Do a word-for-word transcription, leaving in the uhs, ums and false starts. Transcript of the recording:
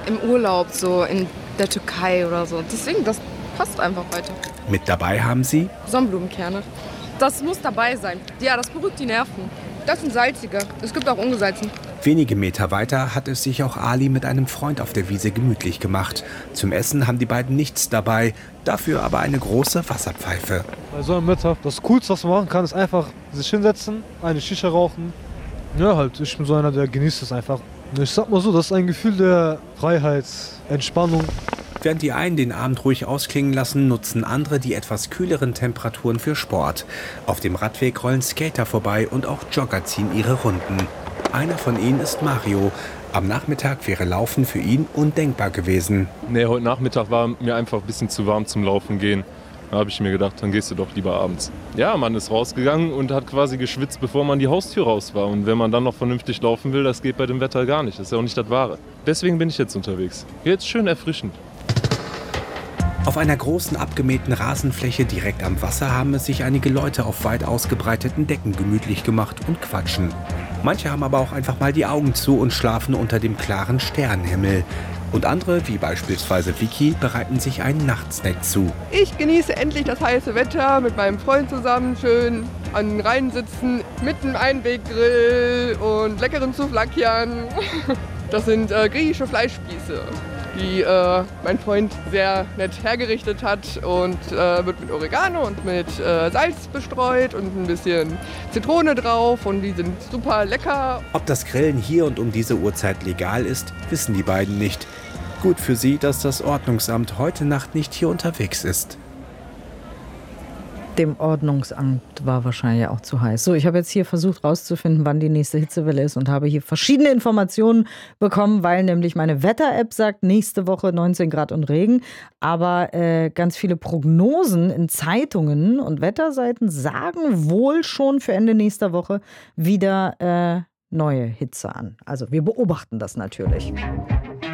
im Urlaub, so in der Türkei oder so. Deswegen, das passt einfach weiter. Mit dabei haben sie Sonnenblumenkerne. Das muss dabei sein. Ja, das beruhigt die Nerven. Das sind salzige. Es gibt auch ungesalzen. Wenige Meter weiter hat es sich auch Ali mit einem Freund auf der Wiese gemütlich gemacht. Zum Essen haben die beiden nichts dabei, dafür aber eine große Wasserpfeife. Bei so einem Wetter, das Coolste, was man machen kann, ist einfach sich hinsetzen, eine Shisha rauchen. Ja, halt, ich bin so einer, der genießt es einfach. Ich sag mal so, das ist ein Gefühl der Freiheit, Entspannung. Während die einen den Abend ruhig ausklingen lassen, nutzen andere die etwas kühleren Temperaturen für Sport. Auf dem Radweg rollen Skater vorbei und auch Jogger ziehen ihre Runden. Einer von ihnen ist Mario. Am Nachmittag wäre Laufen für ihn undenkbar gewesen. Nee, heute Nachmittag war mir einfach ein bisschen zu warm zum Laufen gehen. Da habe ich mir gedacht, dann gehst du doch lieber abends. Ja, man ist rausgegangen und hat quasi geschwitzt, bevor man die Haustür raus war. Und wenn man dann noch vernünftig laufen will, das geht bei dem Wetter gar nicht. Das ist ja auch nicht das Wahre. Deswegen bin ich jetzt unterwegs. Jetzt schön erfrischend. Auf einer großen abgemähten Rasenfläche direkt am Wasser haben es sich einige Leute auf weit ausgebreiteten Decken gemütlich gemacht und quatschen. Manche haben aber auch einfach mal die Augen zu und schlafen unter dem klaren Sternenhimmel. Und andere, wie beispielsweise Vicky, bereiten sich einen Nachtsnack zu. Ich genieße endlich das heiße Wetter mit meinem Freund zusammen, schön an den Rhein sitzen, mit einem Einweggrill und leckeren Souvlakian. Das sind äh, griechische Fleischspieße, die äh, mein Freund sehr nett hergerichtet hat und äh, wird mit Oregano und mit äh, Salz bestreut und ein bisschen Zitrone drauf und die sind super lecker. Ob das Grillen hier und um diese Uhrzeit legal ist, wissen die beiden nicht. Gut für sie, dass das Ordnungsamt heute Nacht nicht hier unterwegs ist. Dem Ordnungsamt war wahrscheinlich auch zu heiß. So, ich habe jetzt hier versucht rauszufinden, wann die nächste Hitzewelle ist und habe hier verschiedene Informationen bekommen, weil nämlich meine Wetter-App sagt, nächste Woche neunzehn Grad und Regen. Aber äh, ganz viele Prognosen in Zeitungen und Wetterseiten sagen wohl schon für Ende nächster Woche wieder äh, neue Hitze an. Also wir beobachten das natürlich.